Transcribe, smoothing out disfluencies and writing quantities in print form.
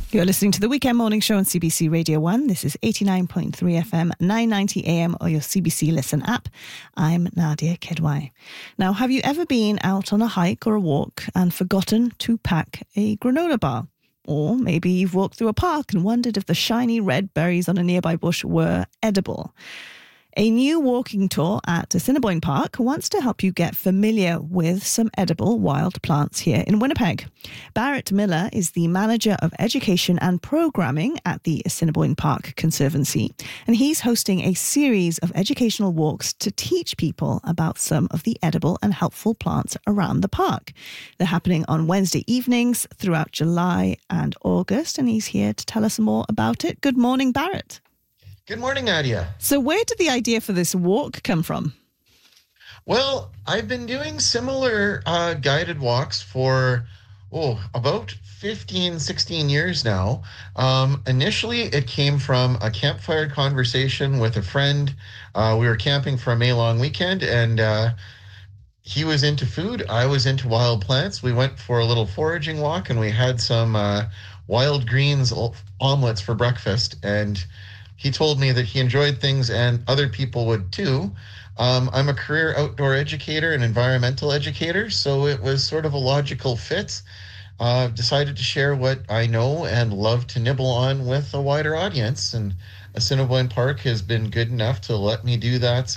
You're listening to the Weekend Morning Show on CBC Radio 1. This is 89.3 FM, 990 AM or your CBC Listen app. I'm Nadia Kidwai. Now, have you ever been out on a hike or a walk and forgotten to pack a granola bar? Or maybe you've walked through a park and wondered if the shiny red berries on a nearby bush were edible. A new walking tour at Assiniboine Park wants to help you get familiar with some edible wild plants here in Winnipeg. Barrett Miller is the Manager of Education and Programming at the Assiniboine Park Conservancy, and he's hosting a series of educational walks to teach people about some of the edible and helpful plants around the park. They're happening on Wednesday evenings throughout July and August, and he's here to tell us more about it. Good morning, Barrett. Good morning, Nadia. So where did the idea for this walk come from? Well, I've been doing similar guided walks for, about 15, 16 years now. Initially, it came from a campfire conversation with a friend. We were camping for a May-long weekend, and he was into food. I was into wild plants. We went for a little foraging walk, and we had some wild greens omelets for breakfast, and he told me that he enjoyed things and other people would too. I'm a career outdoor educator and environmental educator, so it was sort of a logical fit. Decided to share what I know and love to nibble on with a wider audience, and Assiniboine Park has been good enough to let me do that